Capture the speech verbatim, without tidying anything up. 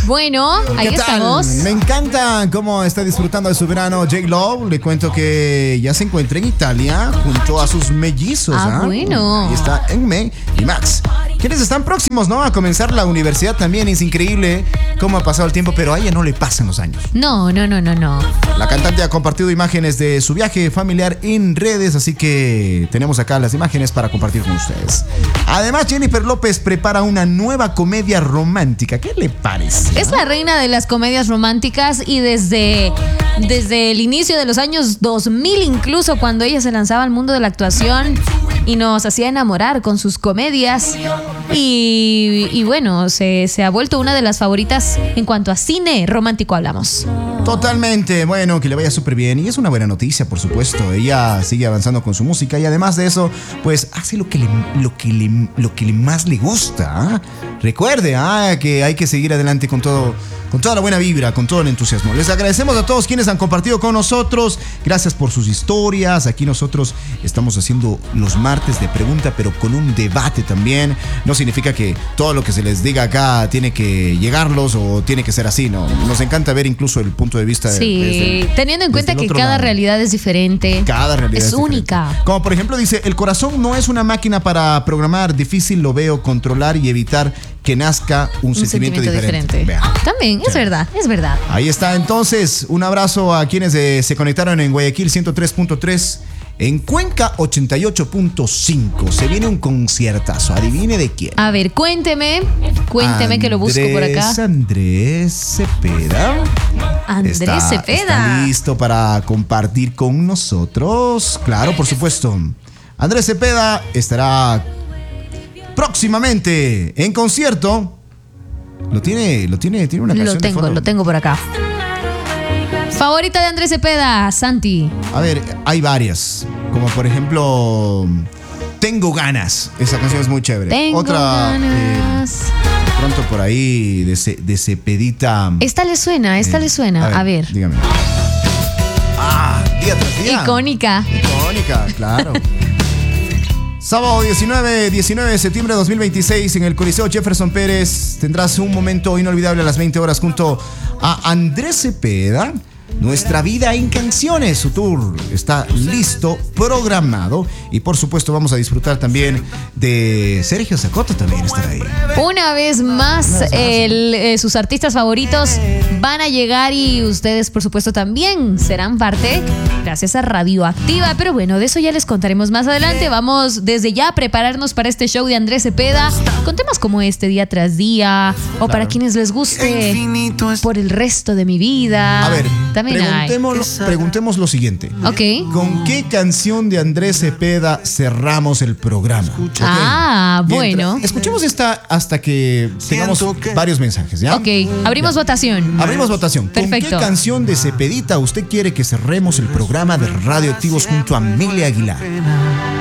Bueno, ahí ¿Qué tal? estamos. Me encanta cómo está disfrutando de su verano J-Lo. Le cuento que ya se encuentra en Italia junto a sus mellizos. Ah, ¿ah? bueno. Ahí está Enme y Max, quienes están próximos, ¿no?, a comenzar la universidad también. Es increíble cómo ha pasado el tiempo, pero a ella no le pasan los años. No, no, no, no, no. La cantante ha compartido imágenes de su viaje familiar en redes, así que tenemos acá las imágenes para compartir con ustedes. Además, Jennifer López prepara una nueva comedia romántica. ¿Qué le parece? Es la reina de las comedias románticas y desde, desde el inicio de los años dos mil, incluso cuando ella se lanzaba al mundo de la actuación y nos hacía enamorar con sus comedias. Y, y bueno, se, se ha vuelto una de las favoritas en cuanto a cine romántico hablamos. Totalmente, bueno, que le vaya súper bien. Y es una buena noticia, por supuesto. Ella sigue avanzando con su música y además de eso, pues hace lo que le, lo que le, lo que le más le gusta. ¿ah? Recuerde ¿ah? que hay que seguir adelante con todo, con toda la buena vibra, con todo el entusiasmo. Les agradecemos a todos quienes han compartido con nosotros. Gracias por sus historias. Aquí nosotros estamos haciendo los martes de pregunta, pero con un debate también. No significa que todo lo que se les diga acá tiene que llegarlos o tiene que ser así, ¿no? Nos encanta ver incluso el punto de vista. Sí, desde el, teniendo en cuenta que otro cada lado. realidad es diferente. Cada realidad es, es única. diferente. Como por ejemplo dice, el corazón no es una máquina para programar, difícil lo veo controlar y evitar que nazca un, Un sentimiento, sentimiento diferente. diferente. Vean. También, es Sí. verdad, es verdad. Ahí está entonces, un abrazo a quienes eh, se conectaron en Guayaquil ciento tres punto tres, en Cuenca ochenta y ocho punto cinco. Se viene un conciertazo, adivine de quién. A ver, cuénteme, cuénteme que lo busco por acá. Andrés Andrés Cepeda. Andrés Está- Cepeda. Está listo para compartir con nosotros. Claro, por supuesto. Andrés Cepeda estará próximamente en concierto. Lo tiene, lo tiene, tiene una canción Lo tengo, de fondo. lo tengo por acá. Favorita de Andrés Cepeda, Santi. A ver, hay varias. Como por ejemplo, Tengo Ganas. Esa canción es muy chévere. Tengo Otra, ganas. eh, de pronto por ahí, de, Ce- de Cepedita. Esta le suena, esta eh, le suena. A ver. Dígame. Ah, día tras día. Icónica. Icónica, claro. Sábado diecinueve, diecinueve de septiembre de dos mil veintiséis en el Coliseo Jefferson Pérez tendrás un momento inolvidable a las veinte horas junto a Andrés Cepeda. Nuestra vida en canciones, su tour está listo, programado y por supuesto vamos a disfrutar también de Sergio Zacoto, también estará ahí. Una vez más, el, eh, sus artistas favoritos van a llegar y ustedes, por supuesto, también serán parte gracias a Radioactiva. Pero bueno, de eso ya les contaremos más adelante. Vamos desde ya a prepararnos para este show de Andrés Cepeda con temas como este, Día tras Día, o para quienes les guste Por el resto de mi vida. A ver, también hay. preguntemos, preguntemos lo siguiente. Ok. ¿Con qué canción de Andrés Cepeda cerramos el programa? ¿Ok? Ah, Mientras- bueno. Escuchemos esta hasta que tengamos varios mensajes, ¿ya? Ok, abrimos Ya. votación. Abrimos votación. ¿Con Perfecto. qué canción de Cepedita usted quiere que cerremos el programa de Radioactivos junto a Amelia Aguilar?